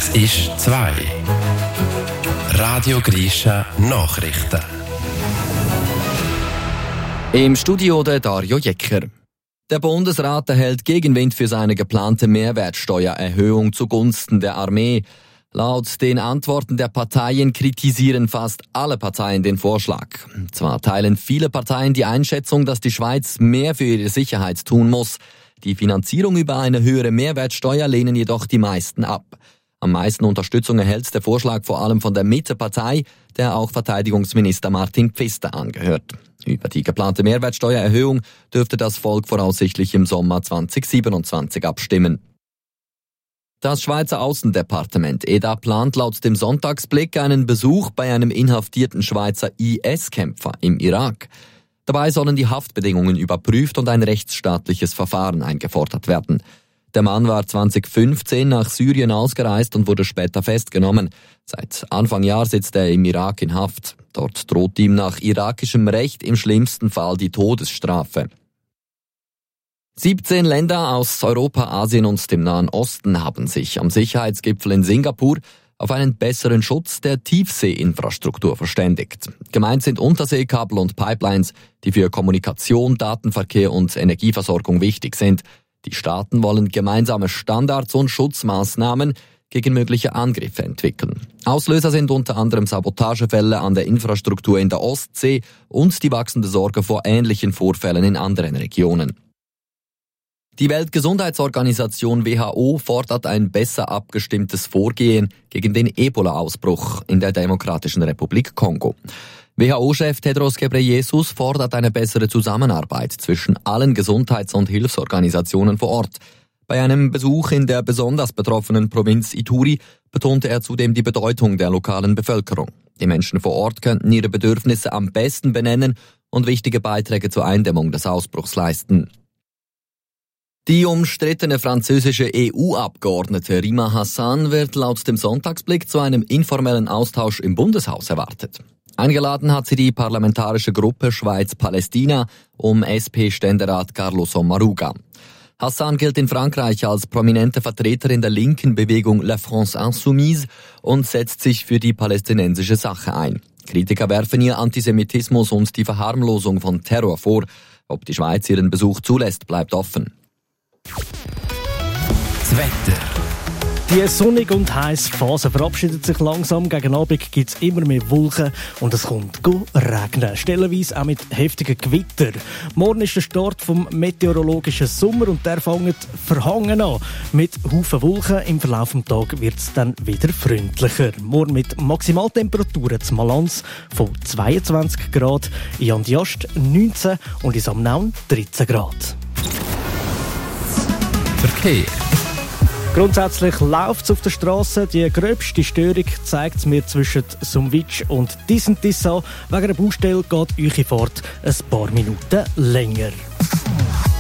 Es ist 2. Radio Grisha Nachrichten. Im Studio der Dario Jecker. Der Bundesrat erhält Gegenwind für seine geplante Mehrwertsteuererhöhung zugunsten der Armee. Laut den Antworten der Parteien kritisieren fast alle Parteien den Vorschlag. Zwar teilen viele Parteien die Einschätzung, dass die Schweiz mehr für ihre Sicherheit tun muss. Die Finanzierung über eine höhere Mehrwertsteuer lehnen jedoch die meisten ab. Am meisten Unterstützung erhält der Vorschlag vor allem von der Mitte-Partei, der auch Verteidigungsminister Martin Pfister angehört. Über die geplante Mehrwertsteuererhöhung dürfte das Volk voraussichtlich im Sommer 2027 abstimmen. Das Schweizer Aussendepartement EDA plant laut dem Sonntagsblick einen Besuch bei einem inhaftierten Schweizer IS-Kämpfer im Irak. Dabei sollen die Haftbedingungen überprüft und ein rechtsstaatliches Verfahren eingefordert werden. Der Mann war 2015 nach Syrien ausgereist und wurde später festgenommen. Seit Anfang Jahr sitzt er im Irak in Haft. Dort droht ihm nach irakischem Recht im schlimmsten Fall die Todesstrafe. 17 Länder aus Europa, Asien und dem Nahen Osten haben sich am Sicherheitsgipfel in Singapur auf einen besseren Schutz der Tiefseeinfrastruktur verständigt. Gemeint sind Unterseekabel und Pipelines, die für Kommunikation, Datenverkehr und Energieversorgung wichtig sind. Die Staaten wollen gemeinsame Standards und Schutzmaßnahmen gegen mögliche Angriffe entwickeln. Auslöser sind unter anderem Sabotagefälle an der Infrastruktur in der Ostsee und die wachsende Sorge vor ähnlichen Vorfällen in anderen Regionen. Die Weltgesundheitsorganisation WHO fordert ein besser abgestimmtes Vorgehen gegen den Ebola-Ausbruch in der Demokratischen Republik Kongo. WHO-Chef Tedros Ghebreyesus fordert eine bessere Zusammenarbeit zwischen allen Gesundheits- und Hilfsorganisationen vor Ort. Bei einem Besuch in der besonders betroffenen Provinz Ituri betonte er zudem die Bedeutung der lokalen Bevölkerung. Die Menschen vor Ort könnten ihre Bedürfnisse am besten benennen und wichtige Beiträge zur Eindämmung des Ausbruchs leisten. Die umstrittene französische EU-Abgeordnete Rima Hassan wird laut dem Sonntagsblick zu einem informellen Austausch im Bundeshaus erwartet. Eingeladen hat sie die parlamentarische Gruppe Schweiz-Palästina um SP-Ständerat Carlos Sommaruga. Hassan gilt in Frankreich als prominente Vertreterin der linken Bewegung La France Insoumise und setzt sich für die palästinensische Sache ein. Kritiker werfen ihr Antisemitismus und die Verharmlosung von Terror vor. Ob die Schweiz ihren Besuch zulässt, bleibt offen. Das Wetter. Die sonnige und heisse Phase verabschiedet sich langsam. Gegen Abend gibt es immer mehr Wolken und es kommt regnen. Stellenweise auch mit heftigen Gewitter. Morgen ist der Start vom meteorologischen Sommer und der fängt verhangen an. Mit Haufen Wolken im Verlauf des Tages wird es dann wieder freundlicher. Morgen mit Maximaltemperaturen zum Malanz von 22 Grad, in Andiast 19 und in Samnaun 13 Grad. Verkehr. Grundsätzlich läuft es auf der Straße. Die gröbste Störung zeigt es mir zwischen Sumwitsch und Tissentissa. Wegen einer Baustelle geht eure Fahrt ein paar Minuten länger.